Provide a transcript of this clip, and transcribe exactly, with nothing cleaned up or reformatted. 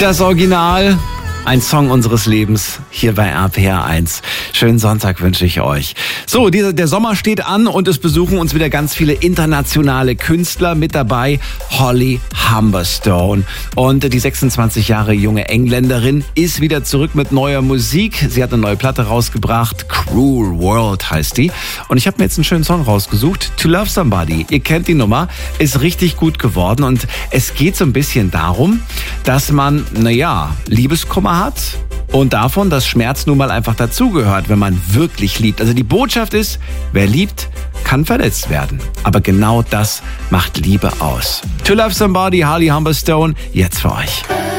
Das Original, ein Song unseres Lebens hier bei R P R eins. Schönen Sonntag wünsche ich euch. So, dieser, der Sommer steht an und es besuchen uns wieder ganz viele internationale Künstler. Mit dabei Holly Humberstone. Und die sechsundzwanzig Jahre junge Engländerin ist wieder zurück mit neuer Musik. Sie hat eine neue Platte rausgebracht. Cruel World heißt die. Und ich habe mir jetzt einen schönen Song rausgesucht. To Love Somebody. Ihr kennt die Nummer. Ist richtig gut geworden. Und es geht so ein bisschen darum, dass man, naja, Liebeskummer hat und davon, dass Schmerz nun mal einfach dazugehört, wenn man wirklich liebt. Also die Botschaft ist, wer liebt, kann verletzt werden. Aber genau das macht Liebe aus. To Love Somebody, Holly Humberstone, jetzt für euch.